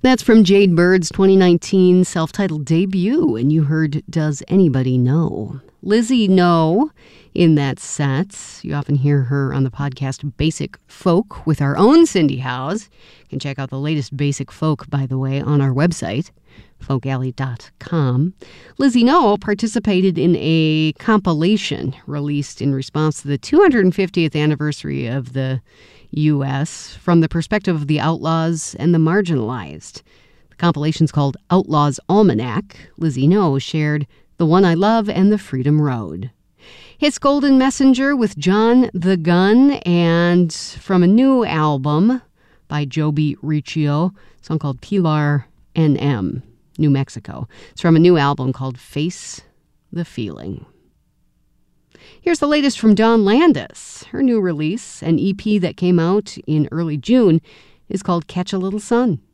That's from Jade Bird's 2019 self-titled debut, and you heard Does Anybody Know? Lizzie No in that set. You often hear her on the podcast Basic Folk with our own Cindy Howes. You can check out the latest Basic Folk, by the way, on our website, folkalley.com. Lizzie No participated in a compilation released in response to the 250th anniversary of the U.S. from the perspective of the outlaws and the marginalized. The compilation's called Outlaws Almanac. Lizzie No shared The One I Love and The Freedom Road. Hits Golden Messenger with John the Gun, and from a new album by Joby Riccio, a song called Pilar NM, New Mexico. It's from a new album called Face the Feeling. Here's the latest from Dawn Landis. Her new release, an EP that came out in early June, is called Catch a Little Sun.